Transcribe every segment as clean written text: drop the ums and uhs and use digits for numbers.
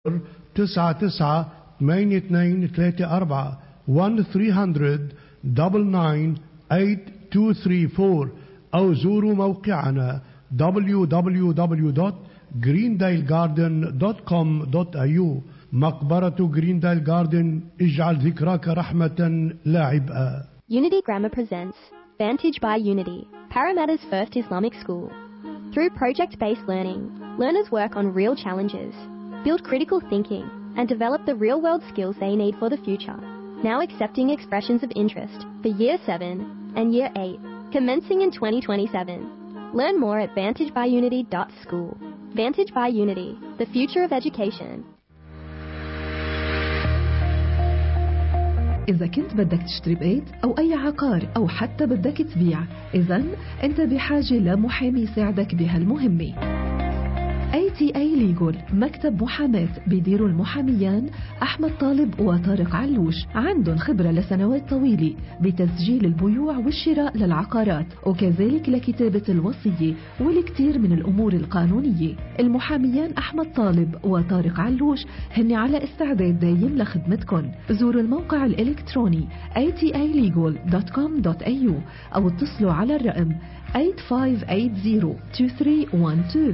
998234 1-300-998234 أو زوروا موقعنا www.greendalegarden.com.au. مقبرة جريندايل جاردن، اجعل ذكراك رحمة لا عبئا. Unity Grammar presents Vantage by Unity, Parramatta's first Islamic school. Through project-based learning, learners work on real challenges, build critical thinking, and develop the real-world skills they need for the future. Now accepting expressions of interest for Year 7 and Year 8, commencing in 2027. Learn more at vantagebyunity.school. Vantage by Unity, the future of education. إذا كنت بدك تشتري بيت أو أي عقار أو حتى بدك تبيع، إذن أنت بحاجة لمحامي يساعدك بهالمهمة. ATA Legal مكتب محاماة بيديروا المحاميان أحمد طالب وطارق علوش، عندهم خبرة لسنوات طويلة بتسجيل البيوع والشراء للعقارات وكذلك لكتابة الوصية والكثير من الأمور القانونية. المحاميان أحمد طالب وطارق علوش هن على استعداد دايم لخدمتكم. زوروا الموقع الإلكتروني atalegal.com.au أو اتصلوا على الرقم 85802312.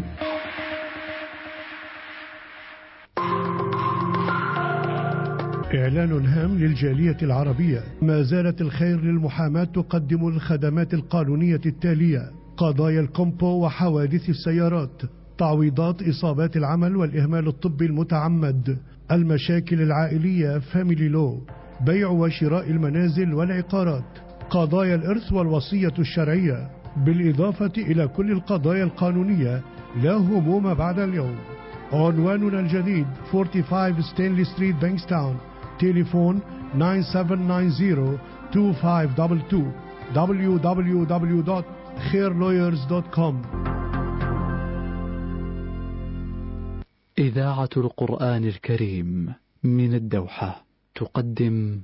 إعلان هام للجالية العربية. ما زالت الخير للمحاماة تقدم الخدمات القانونية التالية: قضايا الكومبو وحوادث السيارات، تعويضات إصابات العمل والإهمال الطبي المتعمد، المشاكل العائلية فاميلي لو، بيع وشراء المنازل والعقارات، قضايا الإرث والوصية الشرعية، بالإضافة إلى كل القضايا القانونية لا هموم بعد اليوم. عنواننا الجديد 45 ستانلي ستريت بانكستاون. تليفون 9790-2522. www.khairlawyers.com. إذاعة القرآن الكريم من الدوحة تقدم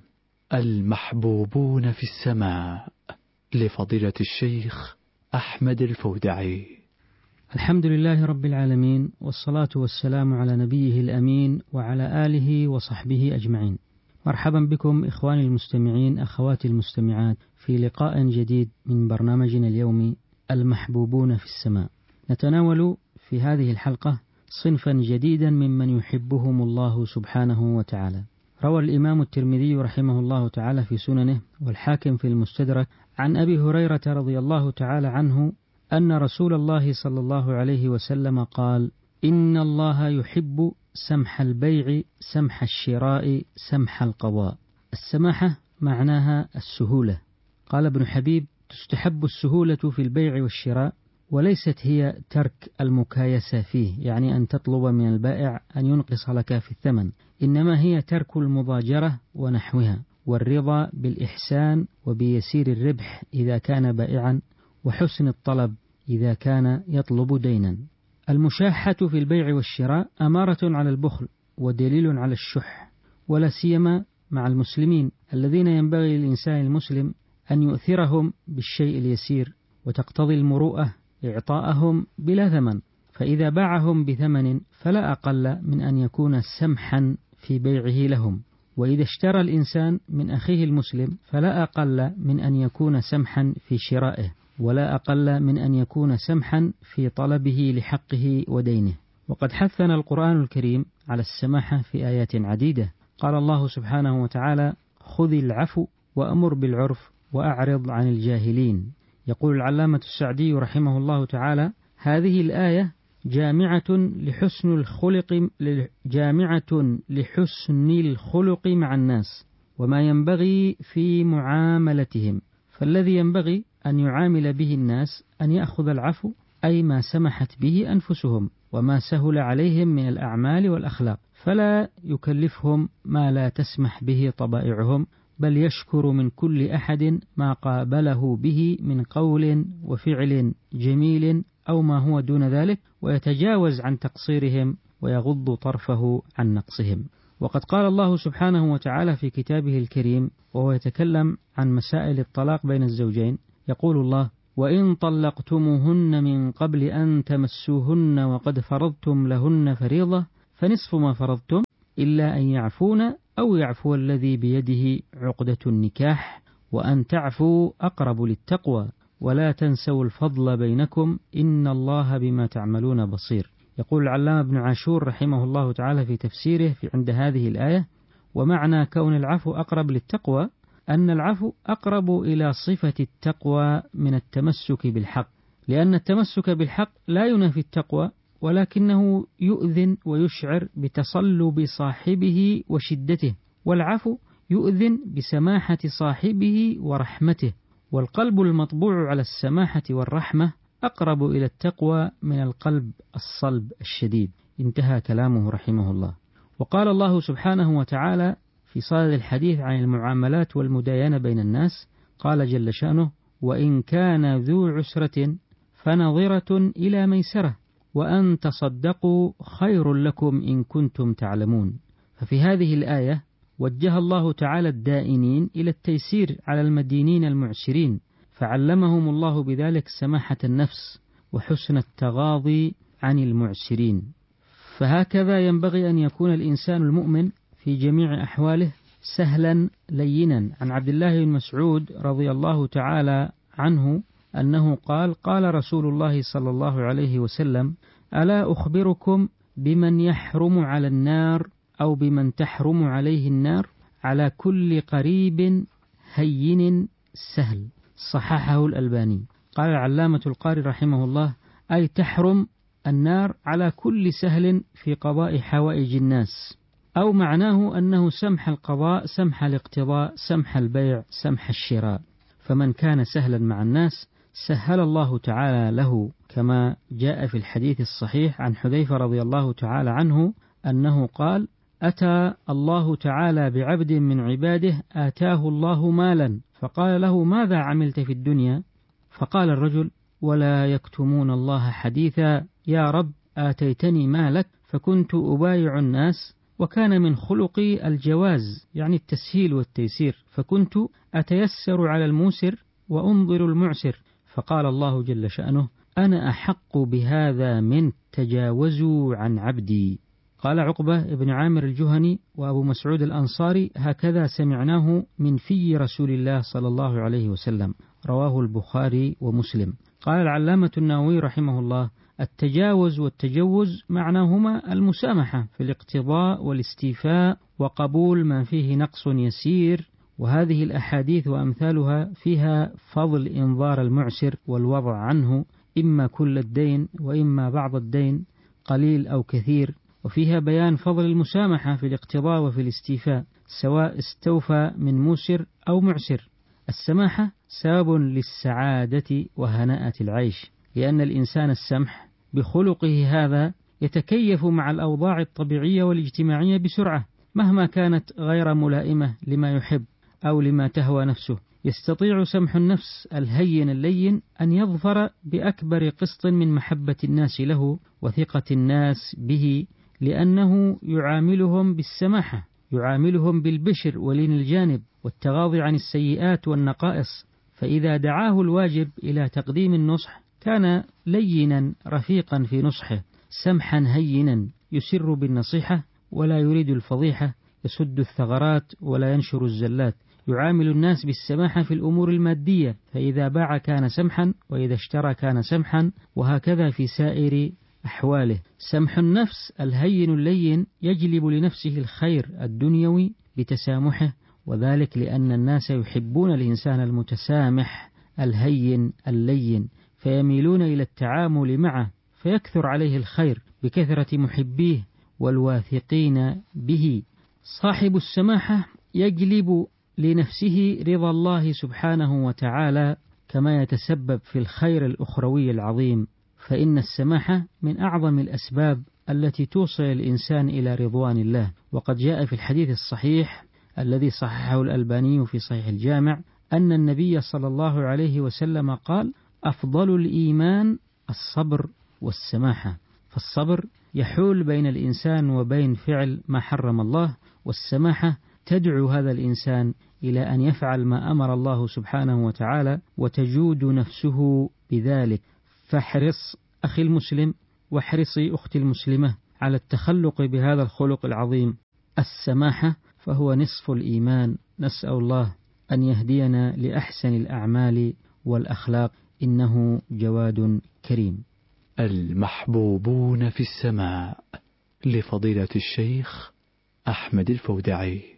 المحبوبون في السماء لفضيلة الشيخ أحمد الفودعي. الحمد لله رب العالمين، والصلاة والسلام على نبيه الأمين وعلى آله وصحبه أجمعين. مرحبا بكم إخواني المستمعين، أخواتي المستمعات، في لقاء جديد من برنامجنا اليومي المحبوبون في السماء. نتناول في هذه الحلقة صنفا جديدا ممن يحبهم الله سبحانه وتعالى. روى الإمام الترمذي رحمه الله تعالى في سننه والحاكم في المستدرك عن أبي هريرة رضي الله تعالى عنه أن رسول الله صلى الله عليه وسلم قال: إن الله يحب سمح البيع سمح الشراء سمح القضاء. السماحة معناها السهولة. قال ابن حبيب: تستحب السهولة في البيع والشراء، وليست هي ترك المكايسة فيه، يعني أن تطلب من البائع أن ينقص لك في الثمن، إنما هي ترك المضاجرة ونحوها، والرضا بالإحسان وبيسير الربح إذا كان بائعا، وحسن الطلب إذا كان يطلب دينا. المشاحة في البيع والشراء أمارة على البخل ودليل على الشح، ولا سيما مع المسلمين الذين ينبغي للإنسان المسلم أن يؤثرهم بالشيء اليسير، وتقتضي المروءة إعطاءهم بلا ثمن، فإذا باعهم بثمن فلا أقل من أن يكون سمحا في بيعه لهم، وإذا اشترى الإنسان من أخيه المسلم فلا أقل من أن يكون سمحا في شرائه، ولا أقل من أن يكون سمحا في طلبه لحقه ودينه. وقد حثنا القرآن الكريم على السماحة في آيات عديدة. قال الله سبحانه وتعالى: خذ العفو وأمر بالعرف وأعرض عن الجاهلين. يقول العلامة السعدي رحمه الله تعالى: هذه الآية جامعة لحسن الخلق مع الناس وما ينبغي في معاملتهم، فالذي ينبغي أن يعامل به الناس أن يأخذ العفو، أي ما سمحت به أنفسهم وما سهل عليهم من الأعمال والأخلاق، فلا يكلفهم ما لا تسمح به طبائعهم، بل يشكر من كل أحد ما قابله به من قول وفعل جميل أو ما هو دون ذلك، ويتجاوز عن تقصيرهم ويغض طرفه عن نقصهم. وقد قال الله سبحانه وتعالى في كتابه الكريم وهو يتكلم عن مسائل الطلاق بين الزوجين، يقول الله: وإن طلقتموهن من قبل أن تمسوهن وقد فرضتم لهن فريضة فنصف ما فرضتم إلا أن يعفون أو يعفو الذي بيده عقدة النكاح، وأن تعفوا أقرب للتقوى، ولا تنسوا الفضل بينكم إن الله بما تعملون بصير. يقول العلامة ابن عاشور رحمه الله تعالى في تفسيره عند هذه الآية: ومعنى كون العفو أقرب للتقوى أن العفو أقرب إلى صفة التقوى من التمسك بالحق، لأن التمسك بالحق لا ينافي التقوى، ولكنه يؤذن ويشعر بتصلب صاحبه وشدته، والعفو يؤذن بسماحة صاحبه ورحمته، والقلب المطبوع على السماحة والرحمة أقرب إلى التقوى من القلب الصلب الشديد. انتهى كلامه رحمه الله. وقال الله سبحانه وتعالى في صدد الحديث عن المعاملات والمداينة بين الناس، قال جل شأنه: وإن كان ذو عسرة فنظرة إلى ميسرة وأن تصدقوا خير لكم إن كنتم تعلمون. ففي هذه الآية وجه الله تعالى الدائنين إلى التيسير على المدينين المعسرين، فعلمهم الله بذلك سماحة النفس وحسن التغاضي عن المعسرين. فهكذا ينبغي أن يكون الإنسان المؤمن في جميع أحواله سهلا لينا. عن عبد الله بن مسعود رضي الله تعالى عنه أنه قال: قال رسول الله صلى الله عليه وسلم: ألا أخبركم بمن يحرم على النار أو بمن تحرم عليه النار؟ على كل قريب هين سهل. صححه الألباني. قال العلامة القاري رحمه الله: أي تحرم النار على كل سهل في قضاء حوائج الناس، أو معناه أنه سمح القضاء، سمح الاقتضاء، سمح البيع، سمح الشراء. فمن كان سهلا مع الناس سهل الله تعالى له، كما جاء في الحديث الصحيح عن حذيفة رضي الله تعالى عنه أنه قال: أتى الله تعالى بعبد من عباده آتاه الله مالا، فقال له: ماذا عملت في الدنيا؟ فقال الرجل: ولا يكتمون الله حديثا، يا رب آتيتني مالك فكنت أبايع الناس، وكان من خلقي الجواز، يعني التسهيل والتيسير، فكنت أتيسر على الموسر وأنظر المعسر. فقال الله جل شأنه: أنا أحق بهذا من تجاوزوا عن عبدي. قال عقبة بن عامر الجهني وأبو مسعود الأنصاري: هكذا سمعناه من في رسول الله صلى الله عليه وسلم. رواه البخاري ومسلم. قال العلامة النووي رحمه الله: التجاوز والتجوز معناهما المسامحة في الاقتضاء والاستيفاء وقبول ما فيه نقص يسير، وهذه الأحاديث وأمثالها فيها فضل إنظار المعسر والوضع عنه إما كل الدين وإما بعض الدين قليل أو كثير، وفيها بيان فضل المسامحة في الاقتضاء وفي الاستيفاء سواء استوفى من موسر أو معسر. السماحة سبب للسعادة وهناءة العيش، لأن الإنسان السمح بخلقه هذا يتكيف مع الأوضاع الطبيعية والاجتماعية بسرعة، مهما كانت غير ملائمة لما يحب أو لما تهوى نفسه. يستطيع سمح النفس الهين اللين أن يظفر بأكبر قسط من محبة الناس له وثقة الناس به، لأنه يعاملهم بالسماحة، يعاملهم بالبشر ولين الجانب والتغاضي عن السيئات والنقائص. فإذا دعاه الواجب إلى تقديم النصح كان لينا رفيقا في نصحه، سمحا هينا يسر بالنصيحة ولا يريد الفضيحة، يسد الثغرات ولا ينشر الزلات. يعامل الناس بالسماحة في الأمور المادية، فإذا باع كان سمحا، وإذا اشترى كان سمحا، وهكذا في سائر أحواله. سمح النفس الهين اللين يجلب لنفسه الخير الدنيوي بتسامحه، وذلك لأن الناس يحبون الإنسان المتسامح الهين اللين، فيميلون إلى التعامل معه، فيكثر عليه الخير بكثرة محبيه والواثقين به. صاحب السماحة يجلب لنفسه رضا الله سبحانه وتعالى، كما يتسبب في الخير الأخروي العظيم، فإن السماحة من أعظم الأسباب التي توصل الإنسان إلى رضوان الله. وقد جاء في الحديث الصحيح الذي صححه الألباني في صحيح الجامع أن النبي صلى الله عليه وسلم قال: أفضل الإيمان الصبر والسماحة. فالصبر يحول بين الإنسان وبين فعل ما حرم الله، والسماحة تدعو هذا الإنسان إلى أن يفعل ما أمر الله سبحانه وتعالى، وتجود نفسه بذلك. فاحرص أخي المسلم واحرصي أختي المسلمة على التخلق بهذا الخلق العظيم السماحة، فهو نصف الإيمان. نسأل الله أن يهدينا لأحسن الأعمال والأخلاق، إنه جواد كريم. المحبوبون في السماء لفضيلة الشيخ أحمد الفودعي.